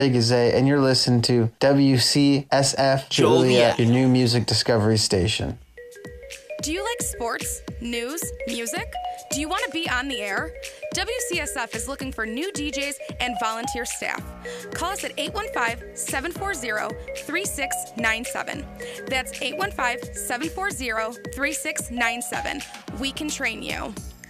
Gazette, and you're listening to WCSF Joliet, your new music discovery station. Do you like sports, news, music? Do you want to be on the air? WCSF is looking for new DJs and volunteer staff. Call us at 815-740-3697. That's 815-740-3697. We can train you.